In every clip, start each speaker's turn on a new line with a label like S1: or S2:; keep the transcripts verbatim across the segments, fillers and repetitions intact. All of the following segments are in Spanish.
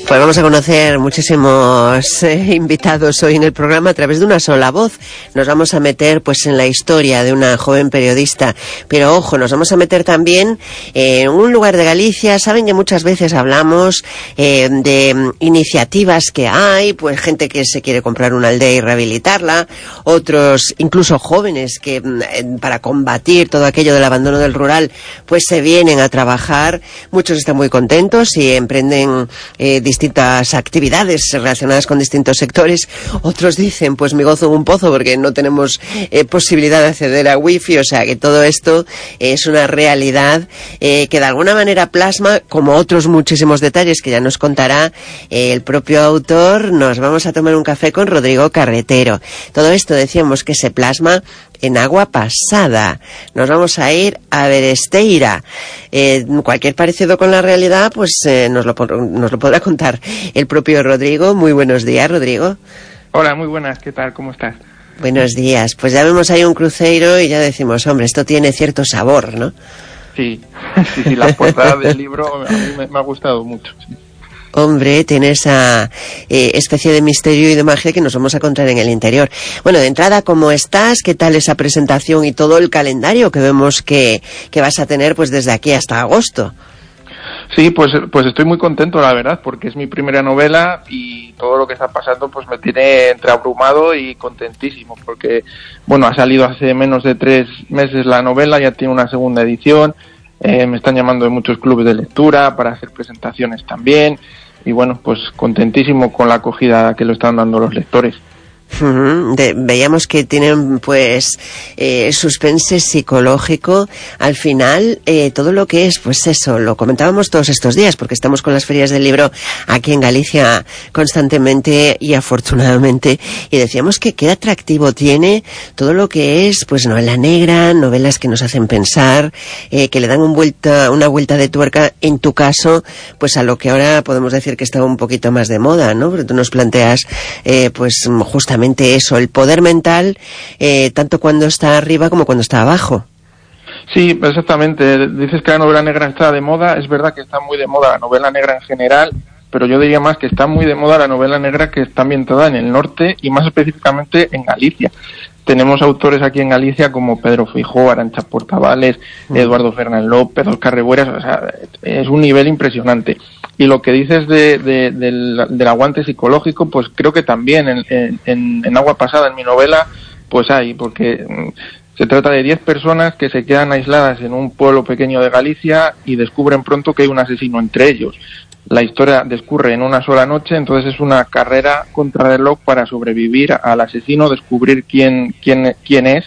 S1: Pues vamos a conocer muchísimos eh, invitados hoy en el programa a través de una sola voz. Nos vamos a meter pues en la historia de una joven periodista, pero ojo, nos vamos a meter también en un lugar de Galicia. Saben que muchas veces hablamos eh, de iniciativas que hay, pues gente que se quiere comprar una aldea y rehabilitarla, otros incluso jóvenes que eh, para combatir todo aquello del abandono del rural pues se vienen a trabajar. Muchos están muy contentos y emprenden eh, distintas actividades relacionadas con distintos sectores. Otros dicen, pues me gozo en un pozo porque no tenemos eh, posibilidad de acceder a wifi. O sea que todo esto es una realidad eh, que de alguna manera plasma, como otros muchísimos detalles que ya nos contará eh, el propio autor. Nos vamos a tomar un café con Rodrigo Carretero. Todo esto decíamos que se plasma en Agua Pasada. Nos vamos a ir a Beresteira. Eh, cualquier parecido con la realidad, pues eh, nos, lo, nos lo podrá contar el propio Rodrigo. Muy buenos días, Rodrigo.
S2: Hola, muy buenas. ¿Qué tal? ¿Cómo estás?
S1: Buenos días. Pues ya vemos ahí un cruceiro y ya decimos, hombre, esto tiene cierto sabor, ¿no?
S2: Sí, sí, sí, la portada del libro a mí me, me ha gustado mucho, sí.
S1: Hombre, tiene esa eh, especie de misterio y de magia que nos vamos a encontrar en el interior. Bueno, de entrada, ¿cómo estás? ¿Qué tal esa presentación y todo el calendario que vemos que, que vas a tener pues desde aquí hasta agosto?
S2: Sí, pues pues estoy muy contento, la verdad, porque es mi primera novela y todo lo que está pasando pues me tiene entre abrumado y contentísimo, porque, bueno, ha salido hace menos de tres meses la novela, ya tiene una segunda edición, eh, me están llamando de muchos clubes de lectura para hacer presentaciones también. Y bueno, pues contentísimo con la acogida que lo están dando los lectores.
S1: Uh-huh. De, veíamos que tienen pues eh, suspense psicológico al final, eh, todo lo que es pues eso, lo comentábamos todos estos días porque estamos con las ferias del libro aquí en Galicia constantemente y afortunadamente, y decíamos que qué atractivo tiene todo lo que es pues novela negra, novelas que nos hacen pensar, eh, que le dan un vuelta, una vuelta de tuerca, en tu caso pues a lo que ahora podemos decir que está un poquito más de moda, ¿no? Porque tú nos planteas eh, pues justamente eso, el poder mental, eh, tanto cuando está arriba como cuando está abajo.
S2: Sí, exactamente. Dices que la novela negra está de moda. Es verdad que está muy de moda la novela negra en general, pero yo diría más que está muy de moda la novela negra que está ambientada en el norte y más específicamente en Galicia. Tenemos autores aquí en Galicia como Pedro Feijóo, Arantxa Portavales, mm. Eduardo Fernández López, Óscar Rebueras. O sea, es un nivel impresionante. Y lo que dices de, de, del, del aguante psicológico, pues creo que también en, en, en Agua Pasada, en mi novela, pues hay, porque se trata de diez personas que se quedan aisladas en un pueblo pequeño de Galicia y descubren pronto que hay un asesino entre ellos. La historia discurre en una sola noche, entonces es una carrera contrarreloj para sobrevivir al asesino, descubrir quién, quién, quién es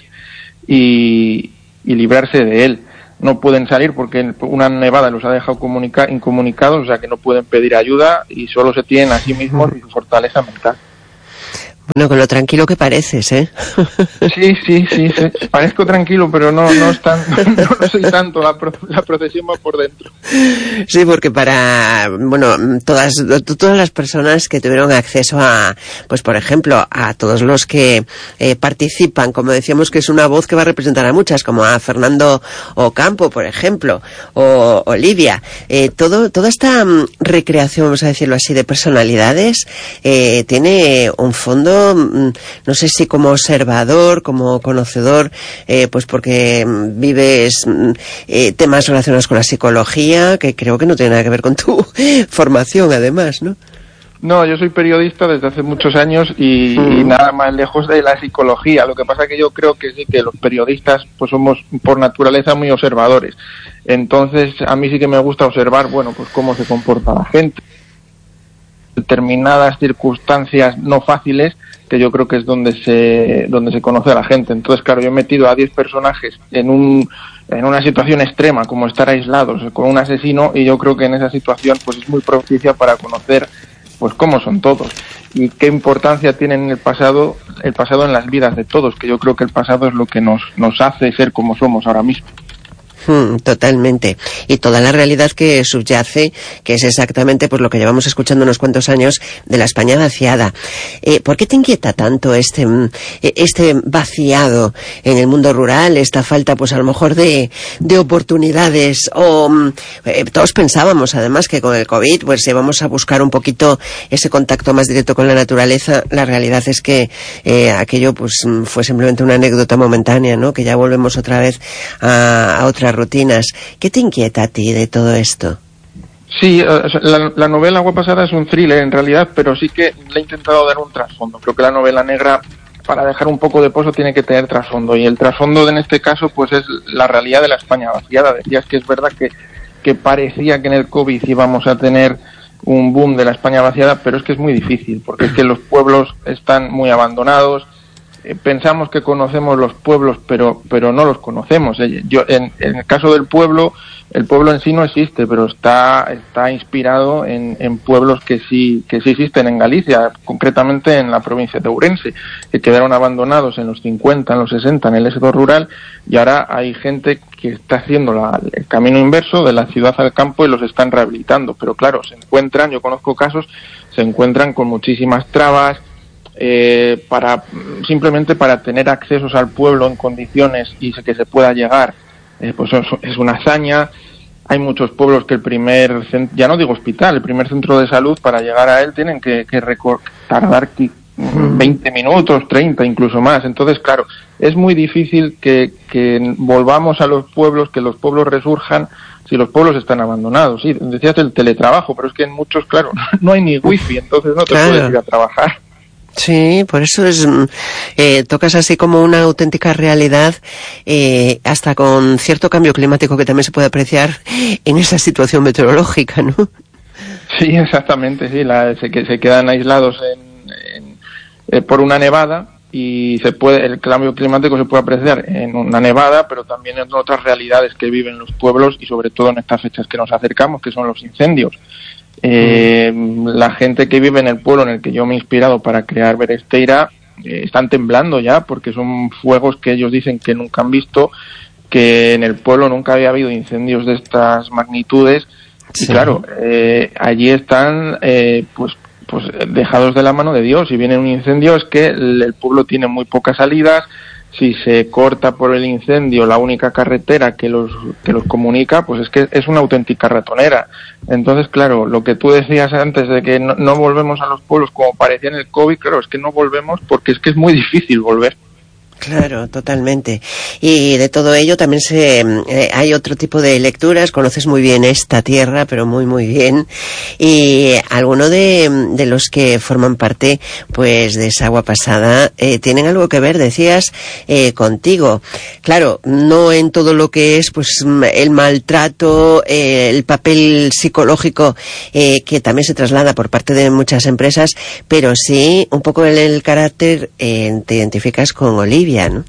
S2: y, y librarse de él. No pueden salir porque una nevada los ha dejado comunica- incomunicados, o sea que no pueden pedir ayuda y solo se tienen a sí mismos y su fortaleza mental.
S1: Bueno, con lo tranquilo que pareces, ¿eh?
S2: Sí, sí, sí, sí. Parezco tranquilo, pero no no, es tan, no, no soy tanto, la, pro, la procesión va por dentro.
S1: Sí, porque para, bueno, todas todas las personas que tuvieron acceso a, pues por ejemplo, a todos los que eh, participan, como decíamos que es una voz que va a representar a muchas, como a Fernando Ocampo, por ejemplo, o Olivia, eh, todo toda esta um, recreación, vamos a decirlo así, de personalidades, eh, tiene un fondo, no sé si como observador, como conocedor, eh, pues porque vives eh, temas relacionados con la psicología, que creo que no tiene nada que ver con tu formación, además, ¿no?
S2: No, yo soy periodista desde hace muchos años y, mm. y nada más lejos de la psicología. Lo que pasa es que yo creo que sí que los periodistas pues somos por naturaleza muy observadores. Entonces a mí sí que me gusta observar, bueno, pues cómo se comporta la gente, determinadas circunstancias no fáciles, que yo creo que es donde se donde se conoce a la gente. Entonces, claro, yo he metido a diez personajes en un en una situación extrema, como estar aislados con un asesino, y yo creo que en esa situación pues es muy propicia para conocer pues cómo son todos y qué importancia tiene en el pasado el pasado en las vidas de todos, que yo creo que el pasado es lo que nos nos hace ser como somos ahora mismo.
S1: Hmm, totalmente. Y toda la realidad que subyace, que es exactamente pues lo que llevamos escuchando unos cuantos años de la España vaciada. Eh, ¿Por qué te inquieta tanto este este vaciado en el mundo rural, esta falta pues a lo mejor de, de oportunidades? O eh, todos pensábamos además que con el COVID pues íbamos a buscar un poquito ese contacto más directo con la naturaleza. La realidad es que eh, aquello pues fue simplemente una anécdota momentánea, ¿no? Que ya volvemos otra vez a, a otra rutinas. ¿Qué te inquieta a ti de todo esto?
S2: Sí, la, la novela Agua Pasada es un thriller en realidad, pero sí que le he intentado dar un trasfondo. Creo que la novela negra, para dejar un poco de pozo, tiene que tener trasfondo, y el trasfondo en este caso pues es la realidad de la España vaciada. Decías que es verdad que, que parecía que en el COVID íbamos a tener un boom de la España vaciada, pero es que es muy difícil, porque es que los pueblos están muy abandonados. Pensamos que conocemos los pueblos, pero pero no los conocemos. Yo en, en el caso del pueblo, el pueblo en sí no existe, pero está está inspirado en, en pueblos que sí que sí existen en Galicia, concretamente en la provincia de Ourense, que quedaron abandonados en los cincuenta, en los sesenta, en el éxodo rural, y ahora hay gente que está haciendo la, el camino inverso de la ciudad al campo y los están rehabilitando. Pero claro, se encuentran, yo conozco casos, se encuentran con muchísimas trabas. Eh, para simplemente para tener accesos al pueblo en condiciones y que se pueda llegar, eh, pues es, es una hazaña. Hay muchos pueblos que el primer, ya no digo hospital, el primer centro de salud, para llegar a él tienen que, que recor- tardar veinte minutos, treinta, incluso más. Entonces, claro, es muy difícil que, que volvamos a los pueblos, que los pueblos resurjan si los pueblos están abandonados. Sí, decías el teletrabajo, pero es que en muchos, claro, no hay ni wifi, entonces no te claro. puedes ir a trabajar.
S1: Sí, por eso es eh, tocas así como una auténtica realidad, eh, hasta con cierto cambio climático que también se puede apreciar en esa situación meteorológica, ¿no?
S2: Sí, exactamente, sí, la, se, que se quedan aislados en, en, eh, por una nevada, y se puede el cambio climático se puede apreciar en una nevada, pero también en otras realidades que viven los pueblos, y sobre todo en estas fechas que nos acercamos, que son los incendios. Eh, la gente que vive en el pueblo en el que yo me he inspirado para crear Beresteira eh, están temblando ya, porque son fuegos que ellos dicen que nunca han visto, que en el pueblo nunca había habido incendios de estas magnitudes. Sí. Y claro, eh, allí están eh, pues pues dejados de la mano de Dios. Si viene un incendio es que el, el pueblo tiene muy pocas salidas. Si se corta por el incendio la única carretera que los que los comunica, pues es que es una auténtica ratonera. Entonces, claro, lo que tú decías antes de que no, no volvemos a los pueblos como parecía en el COVID, claro, es que no volvemos porque es que es muy difícil volver.
S1: Claro, totalmente. Y de todo ello también se eh, hay otro tipo de lecturas. Conoces muy bien esta tierra, pero muy muy bien. Y alguno de, de los que forman parte, pues, de esa Agua Pasada eh, tienen algo que ver, decías, eh, contigo. Claro, no en todo lo que es, pues, el maltrato, eh, el papel psicológico eh, que también se traslada por parte de muchas empresas, pero sí un poco en el carácter. Eh, te identificas con Olivia, ¿no?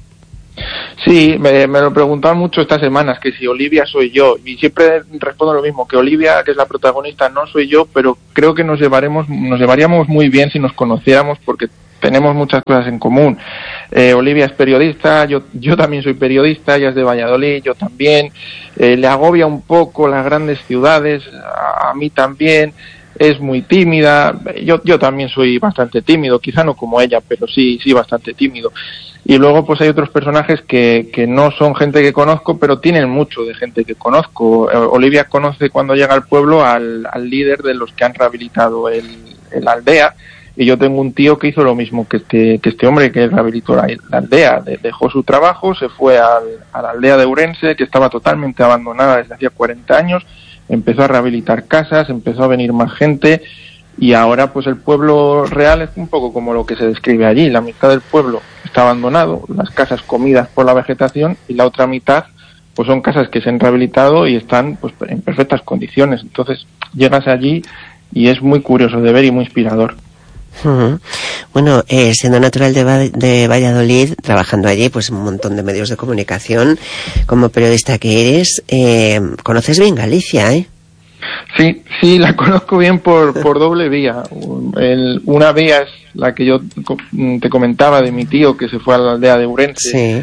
S2: Sí, me, me lo preguntaban mucho estas semanas, que si Olivia soy yo, y siempre respondo lo mismo, que Olivia, que es la protagonista, no soy yo, pero creo que nos llevaremos, nos llevaríamos muy bien si nos conociéramos, porque tenemos muchas cosas en común. Eh, Olivia es periodista, yo yo también soy periodista, ella es de Valladolid, yo también. Eh, le agobia un poco las grandes ciudades, a, a mí también. Es muy tímida, yo yo también soy bastante tímido, quizá no como ella, pero sí sí bastante tímido. Y luego pues hay otros personajes que, que no son gente que conozco, pero tienen mucho de gente que conozco. Olivia conoce cuando llega al pueblo al, al líder de los que han rehabilitado el, el aldea, y yo tengo un tío que hizo lo mismo que este, que este hombre que rehabilitó la, la aldea. De, dejó su trabajo, se fue al, a la aldea de Ourense, que estaba totalmente abandonada desde hacía cuarenta años, empezó a rehabilitar casas, empezó a venir más gente, y ahora pues el pueblo real es un poco como lo que se describe allí. La mitad del pueblo está abandonado, las casas comidas por la vegetación, y la otra mitad pues son casas que se han rehabilitado y están pues en perfectas condiciones. Entonces llegas allí y es muy curioso de ver y muy inspirador.
S1: Uh-huh. Bueno, eh, siendo natural de, Va- de Valladolid, trabajando allí, pues un montón de medios de comunicación, como periodista que eres, eh, conoces bien Galicia, ¿eh?
S2: Sí, sí, la conozco bien por, por doble vía. El, una vía es la que yo te comentaba de mi tío que se fue a la aldea de Ourense.
S1: Sí.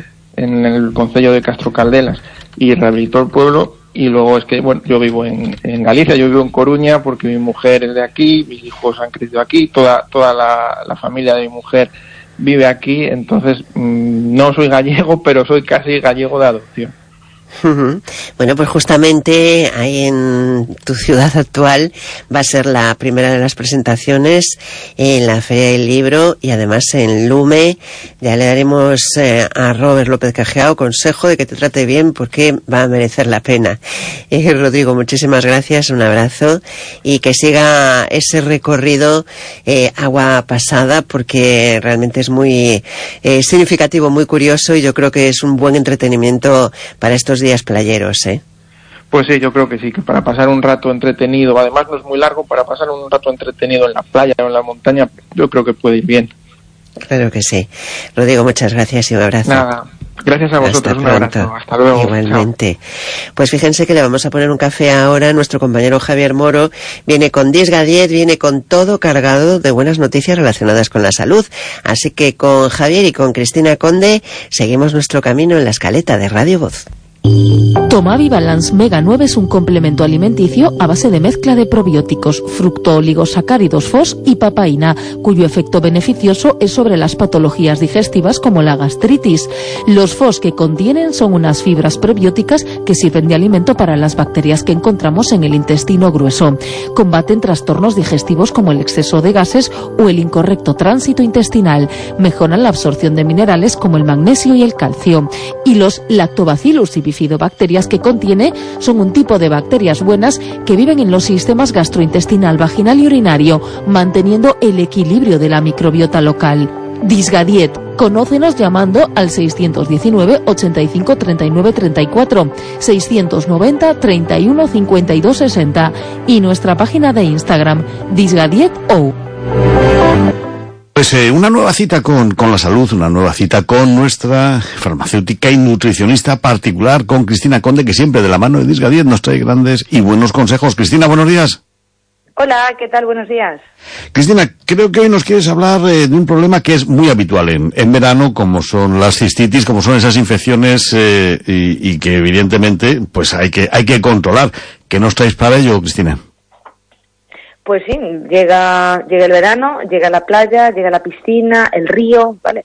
S2: en el concello de Castro Caldelas y rehabilitó el pueblo. Y luego es que, bueno, yo vivo en, en Galicia, yo vivo en Coruña porque mi mujer es de aquí, mis hijos han crecido aquí, toda toda la, la familia de mi mujer vive aquí, entonces mmm, no soy gallego, pero soy casi gallego de adopción.
S1: Uh-huh. Bueno, pues justamente ahí en tu ciudad actual va a ser la primera de las presentaciones en la Feria del Libro y además en Lume. Ya le daremos eh, a Robert López Cajiao consejo de que te trate bien porque va a merecer la pena. Eh, Rodrigo, muchísimas gracias, un abrazo y que siga ese recorrido eh, agua pasada porque realmente es muy eh, significativo, muy curioso y yo creo que es un buen entretenimiento para estos días playeros, ¿eh?
S2: Pues sí, yo creo que sí, que para pasar un rato entretenido, además no es muy largo, para pasar un rato entretenido en la playa o en la montaña, yo creo que puede ir bien.
S1: Claro que sí. Rodrigo, muchas gracias y un abrazo.
S2: Nada, gracias a vosotros, un abrazo. Hasta luego.
S1: Igualmente.
S2: Chao.
S1: Pues fíjense que le vamos a poner un café ahora. Nuestro compañero Javier Moro viene con Disgadiet, viene con todo cargado de buenas noticias relacionadas con la salud. Así que con Javier y con Cristina Conde seguimos nuestro camino en la escaleta de Radio Voz.
S3: Tomavi Balance Mega nueve es un complemento alimenticio a base de mezcla de probióticos, fructooligosacáridos F O S y papaína, cuyo efecto beneficioso es sobre las patologías digestivas como la gastritis. Los F O S que contienen son unas fibras probióticas que sirven de alimento para las bacterias que encontramos en el intestino grueso. Combaten trastornos digestivos como el exceso de gases o el incorrecto tránsito intestinal. Mejoran la absorción de minerales como el magnesio y el calcio. Y los lactobacillus y bifidobacterias que contiene son un tipo de bacterias buenas que viven en los sistemas gastrointestinal, vaginal y urinario, manteniendo el equilibrio de la microbiota local. Disgadiet. Conócenos llamando al seiscientos diecinueve, ochenta y cinco, treinta y nueve, treinta y cuatro, seiscientos noventa, treinta y uno, cincuenta y dos, sesenta y nuestra página de Instagram, disgadieto.
S4: Pues eh, una nueva cita con, con la salud, una nueva cita con nuestra farmacéutica y nutricionista particular, con Cristina Conde, que siempre de la mano de Disgadiet nos trae grandes y buenos consejos. Cristina, buenos días.
S5: Hola, ¿qué tal? Buenos días.
S4: Cristina, creo que hoy nos quieres hablar eh, de un problema que es muy habitual en, en verano, como son las cistitis, como son esas infecciones eh, y, y que evidentemente pues hay que hay que controlar. ¿Qué nos traes para ello, Cristina?
S5: Pues sí, llega llega el verano, llega la playa, llega la piscina, el río, ¿vale?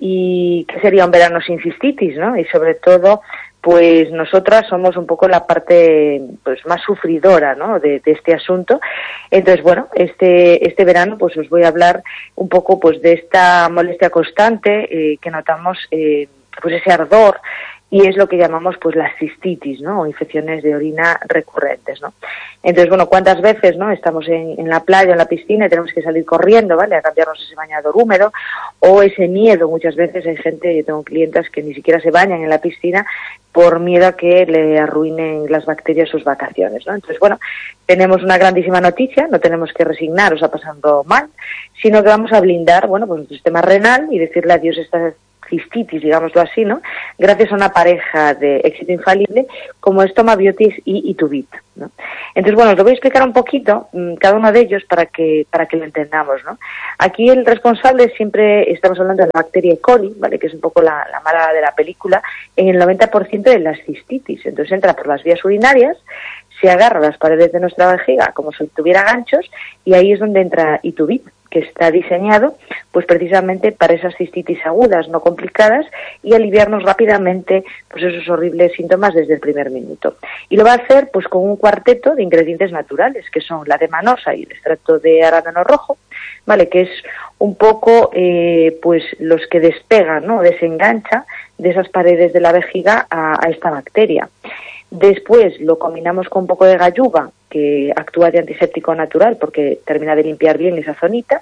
S5: Y ¿qué sería un verano sin cistitis, no? Y sobre todo, pues nosotras somos un poco la parte pues más sufridora, ¿no? de, de este asunto. Entonces, bueno, este este verano pues os voy a hablar un poco pues de esta molestia constante eh, que notamos, eh, pues ese ardor, y es lo que llamamos pues la cistitis, ¿no? O infecciones de orina recurrentes, ¿no? Entonces, bueno, ¿cuántas veces, no? Estamos en, en la playa, en la piscina y tenemos que salir corriendo, ¿vale? A cambiarnos ese bañador húmedo, o ese miedo. Muchas veces hay gente, yo tengo clientas que ni siquiera se bañan en la piscina por miedo a que le arruinen las bacterias sus vacaciones, ¿no? Entonces, bueno, tenemos una grandísima noticia, no tenemos que resignaros a pasando mal, sino que vamos a blindar, bueno, pues nuestro sistema renal y decirle adiós a esta cistitis, digámoslo así, ¿no? Gracias a una pareja de éxito infalible como es Tomabiotis y Ituvit, ¿no? Entonces, bueno, os lo voy a explicar un poquito, cada uno de ellos, para que para que lo entendamos, ¿no? Aquí el responsable, siempre estamos hablando de la bacteria E. coli, ¿vale? Que es un poco la, la mala de la película, en el noventa por ciento de las cistitis. Entonces entra por las vías urinarias, se agarra a las paredes de nuestra vejiga como si tuviera ganchos, y ahí es donde entra Ituvit, que está diseñado pues precisamente para esas cistitis agudas, no complicadas, y aliviarnos rápidamente pues esos horribles síntomas desde el primer minuto. Y lo va a hacer pues con un cuarteto de ingredientes naturales, que son la demanosa y el extracto de arándano rojo, vale, que es un poco eh, pues los que despegan, ¿no? Desengancha de esas paredes de la vejiga a, a esta bacteria. Después lo combinamos con un poco de galluva, que actúa de antiséptico natural porque termina de limpiar bien esa zonita.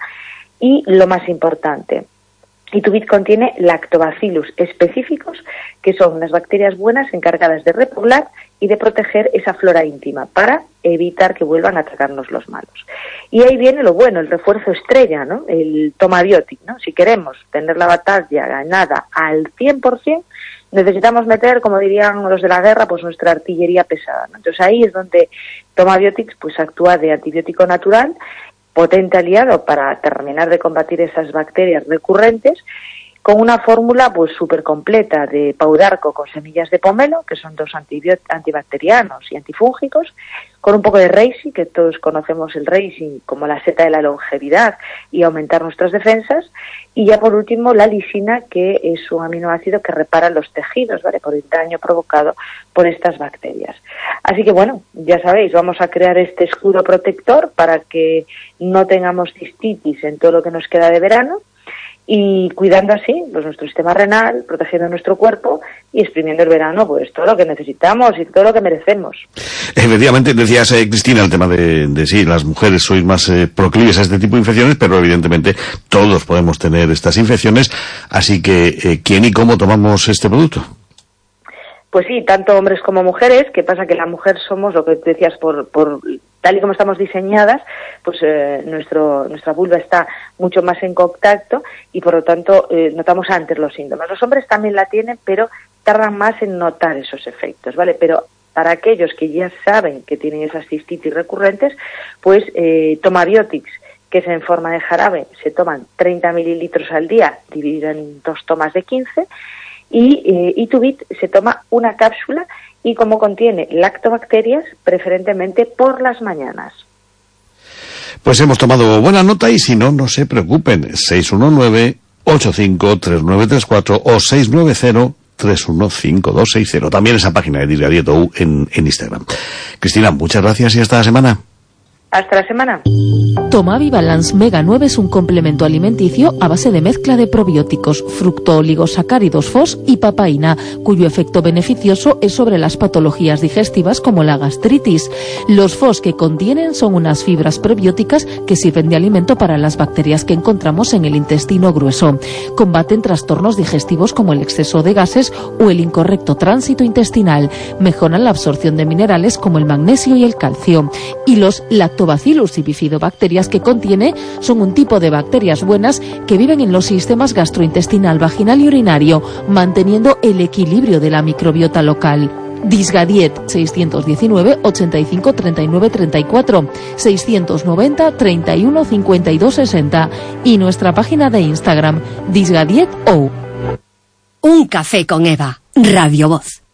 S5: Y lo más importante, Ituvit contiene lactobacillus específicos, que son unas bacterias buenas encargadas de repoblar y de proteger esa flora íntima para evitar que vuelvan a atacarnos los malos. Y ahí viene lo bueno, el refuerzo estrella, ¿no? El Tomabiotic, ¿no? Si queremos tener la batalla ganada al cien por ciento, necesitamos meter, como dirían los de la guerra, pues nuestra artillería pesada, ¿no? Entonces ahí es donde Tomabiotics pues actúa de antibiótico natural, potente aliado para terminar de combatir esas bacterias recurrentes, con una fórmula pues súper completa de Paudarco con semillas de pomelo, que son dos antibacterianos y antifúngicos, con un poco de Reishi, que todos conocemos el Reishi como la seta de la longevidad y aumentar nuestras defensas, y ya por último la lisina, que es un aminoácido que repara los tejidos, ¿vale?, por el daño provocado por estas bacterias. Así que bueno, ya sabéis, vamos a crear este escudo protector para que no tengamos cistitis en todo lo que nos queda de verano, y cuidando así pues nuestro sistema renal, protegiendo nuestro cuerpo y exprimiendo el verano pues todo lo que necesitamos y todo lo que merecemos.
S4: Efectivamente, decías, eh, Cristina, el tema de, de sí, las mujeres sois más eh, proclives a este tipo de infecciones, pero evidentemente todos podemos tener estas infecciones, así que eh, ¿quién y cómo tomamos este producto?
S5: Pues sí, tanto hombres como mujeres. ¿Qué pasa? Que la mujer somos, lo que tú decías, por, por tal y como estamos diseñadas, pues eh, nuestro, nuestra vulva está mucho más en contacto y por lo tanto eh, notamos antes los síntomas. Los hombres también la tienen, pero tardan más en notar esos efectos, ¿vale? Pero para aquellos que ya saben que tienen esas cistitis recurrentes, pues eh, Tomabiotics, que es en forma de jarabe, se toman treinta mililitros al día, dividido en dos tomas de quince, y eh, Ituvit se toma una cápsula y como contiene lactobacterias, preferentemente por las mañanas.
S4: Pues hemos tomado buena nota y si no, no se preocupen. seis uno nueve, ocho cinco tres nueve tres cuatro o seis nueve cero, tres uno cinco dos seis cero. También esa página de Disgadieto en, en Instagram. Cristina, muchas gracias y hasta la semana.
S5: Hasta la semana.
S3: Tomavi Balance Mega nueve es un complemento alimenticio a base de mezcla de probióticos, fructooligosacáridos F O S y papaína, cuyo efecto beneficioso es sobre las patologías digestivas como la gastritis. Los F O S que contienen son unas fibras prebióticas que sirven de alimento para las bacterias que encontramos en el intestino grueso. Combaten trastornos digestivos como el exceso de gases o el incorrecto tránsito intestinal. Mejoran la absorción de minerales como el magnesio y el calcio. Y los Lactobacillus y bifidobacterias que contiene son un tipo de bacterias buenas que viven en los sistemas gastrointestinal, vaginal y urinario, manteniendo el equilibrio de la microbiota local. Disgadiet seis uno nueve, ochenta y cinco, treinta y nueve, treinta y cuatro, seiscientos noventa, treinta y uno, cincuenta y dos, sesenta y nuestra página de Instagram Disgadiet O.
S6: Un café con Eva, Radio Voz.